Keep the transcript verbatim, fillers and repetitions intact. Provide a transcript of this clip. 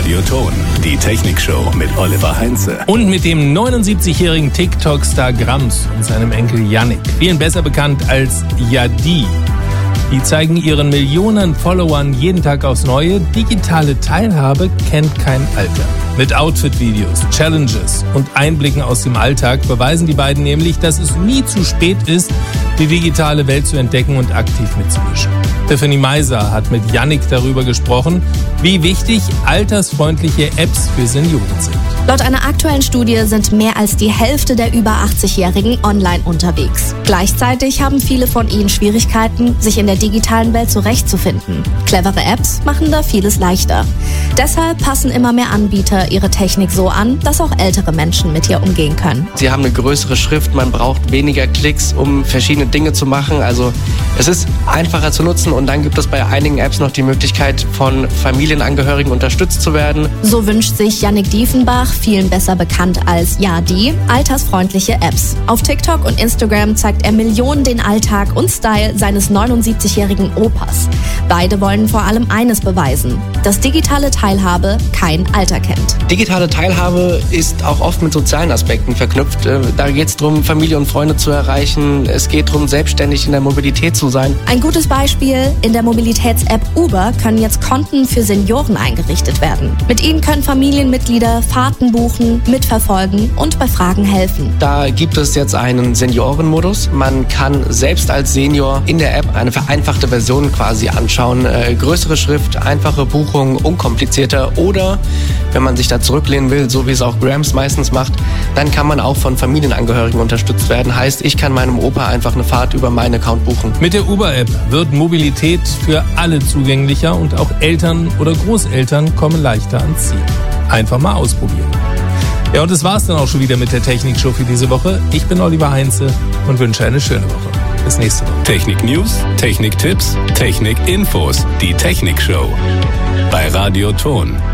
Radio Ton, die Technikshow mit Oliver Heinze. Und mit dem neunundsiebzigjährigen TikTok-Star Grams und seinem Enkel Yannick, vielen besser bekannt als Yadi. Die zeigen ihren Millionen Followern jeden Tag aufs Neue, digitale Teilhabe kennt kein Alter. Mit Outfit-Videos, Challenges und Einblicken aus dem Alltag beweisen die beiden nämlich, dass es nie zu spät ist, die digitale Welt zu entdecken und aktiv mitzumischen. Tiffany Meiser hat mit Yannick darüber gesprochen, wie wichtig altersfreundliche Apps für Senioren sind. Laut einer aktuellen Studie sind mehr als die Hälfte der über achtzigjährigen online unterwegs. Gleichzeitig haben viele von ihnen Schwierigkeiten, sich in der digitalen Welt zurechtzufinden. Clevere Apps machen da vieles leichter. Deshalb passen immer mehr Anbieter ihre Technik so an, dass auch ältere Menschen mit ihr umgehen können. Sie haben eine größere Schrift, man braucht weniger Klicks, um verschiedene Dinge zu machen. Also es ist einfacher zu nutzen und dann gibt es bei einigen Apps noch die Möglichkeit, von Familienangehörigen unterstützt zu werden. So wünscht sich Yannick Diefenbach, vielen besser bekannt als Yadi, altersfreundliche Apps. Auf TikTok und Instagram zeigt er Millionen den Alltag und Style seines neunundsiebzigjährigen Opas. Beide wollen vor allem eines beweisen, dass digitale Teilhabe kein Alter kennt. Digitale Teilhabe ist auch oft mit sozialen Aspekten verknüpft. Da geht es darum, Familie und Freunde zu erreichen. Es geht darum, selbstständig in der Mobilität zu sein. Ein gutes Beispiel: In der Mobilitäts-App Uber können jetzt Konten für Senioren eingerichtet werden. Mit ihnen können Familienmitglieder Fahrten buchen, mitverfolgen und bei Fragen helfen. Da gibt es jetzt einen Seniorenmodus. Man kann selbst als Senior in der App eine vereinfachte Version quasi anschauen. Äh, größere Schrift, einfache Buchung, unkomplizierter. Oder wenn man sich da zurücklehnen will, so wie es auch Grams meistens macht, dann kann man auch von Familienangehörigen unterstützt werden. Heißt, ich kann meinem Opa einfach eine Fahrt über meinen Account buchen. Mit der Uber-App wird Mobilität für alle zugänglicher und auch Eltern oder Großeltern kommen leichter ans Ziel. Einfach mal ausprobieren. Ja, und das war's dann auch schon wieder mit der Technikshow für diese Woche. Ich bin Oliver Heinze und wünsche eine schöne Woche. Bis nächste Woche. Technik-News, Technik-Tipps, Technik-Infos, die Technikshow bei Radio Ton.